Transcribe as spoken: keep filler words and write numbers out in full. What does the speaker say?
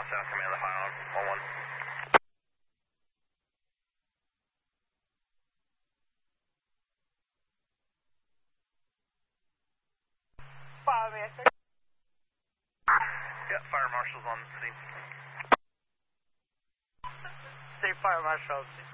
South Command, the fire on one one. Fire man. Yeah, fire marshal's on the scene. Say fire marshal.